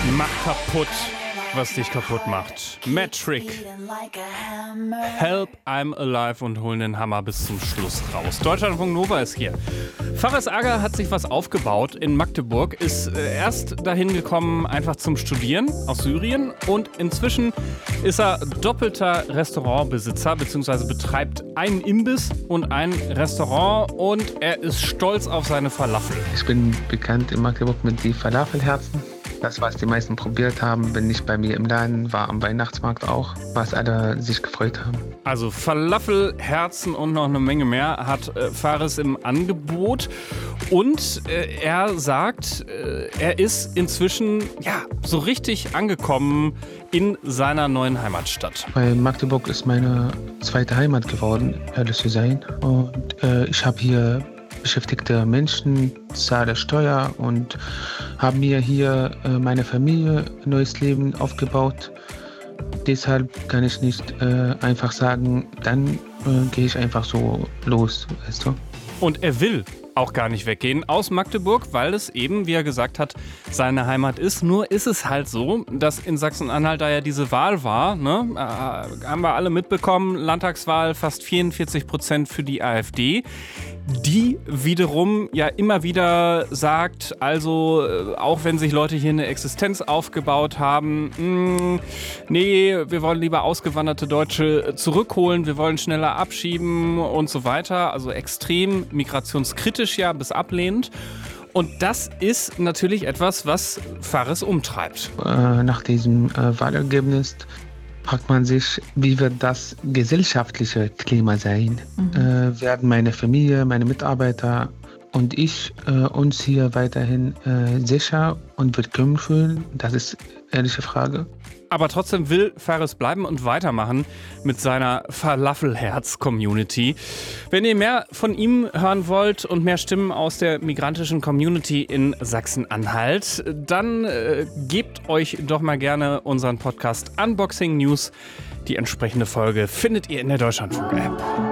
Mach kaputt, was dich kaputt macht. Metric, Help, I'm Alive und holen den Hammer bis zum Schluss raus. Deutschlandfunk Nova ist hier. Fares Aga hat sich was aufgebaut in Magdeburg, ist erst dahin gekommen einfach zum Studieren aus Syrien und inzwischen ist er doppelter Restaurantbesitzer bzw. betreibt einen Imbiss und ein Restaurant und er ist stolz auf seine Falafel. Ich bin bekannt in Magdeburg mit den Falafelherzen. Das, was die meisten probiert haben, wenn nicht bei mir im Laden, war am Weihnachtsmarkt auch, was alle sich gefreut haben. Also Falafel, Herzen und noch eine Menge mehr hat Fares im Angebot. Und er sagt, er ist inzwischen so richtig angekommen in seiner neuen Heimatstadt. Weil Magdeburg ist meine zweite Heimat geworden, ehrlich zu sein. Und ich habe hier beschäftigte Menschen, zahle Steuer und habe mir hier meine Familie, ein neues Leben aufgebaut. Deshalb kann ich nicht einfach sagen, dann gehe ich einfach so los, weißt du. Und er will auch gar nicht weggehen aus Magdeburg, weil es eben, wie er gesagt hat, seine Heimat ist. Nur ist es halt so, dass in Sachsen-Anhalt da ja diese Wahl war, ne? Haben wir alle mitbekommen, Landtagswahl, fast 44% für die AfD. Die wiederum ja immer wieder sagt, also auch wenn sich Leute hier eine Existenz aufgebaut haben, nee, wir wollen lieber ausgewanderte Deutsche zurückholen, wir wollen schneller abschieben und so weiter. Also extrem migrationskritisch ja bis ablehnend. Und das ist natürlich etwas, was Fares umtreibt. Nach diesem Wahlergebnis fragt man sich, wie wird das gesellschaftliche Klima sein? Werden meine Familie, meine Mitarbeiter und ich uns hier weiterhin sicher und willkommen fühlen? Das ist eine ehrliche Frage. Aber trotzdem will Fares bleiben und weitermachen mit seiner Falafelherz-Community. Wenn ihr mehr von ihm hören wollt und mehr Stimmen aus der migrantischen Community in Sachsen-Anhalt, dann gebt euch doch mal gerne unseren Podcast Unboxing News. Die entsprechende Folge findet ihr in der Deutschlandfunk-App.